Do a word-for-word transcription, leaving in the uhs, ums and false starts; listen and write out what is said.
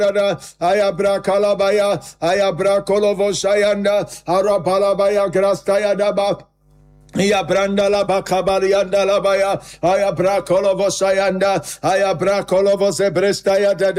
Ayabra Kalabaya, Ayabra Kolovo Sayanda, Arabalabaya Grastaya Daba. Ya branda la bakabali anda la baya, aya bra kolovo sayanda, aya bra kolovo zebresta ya